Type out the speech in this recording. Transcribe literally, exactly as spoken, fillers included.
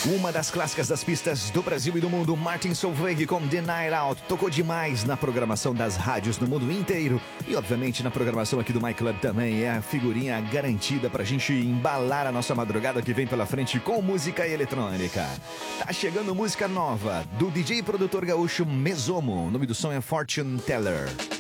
Uma das clássicas das pistas do Brasil e do mundo, Martin Solveig com The Night Out, tocou demais na programação das rádios no mundo inteiro e obviamente na programação aqui do My Club também. É a figurinha garantida pra gente embalar a nossa madrugada que vem pela frente com música eletrônica. Tá chegando música nova do D J e produtor gaúcho Mesomo, o nome do som é Fortune Teller.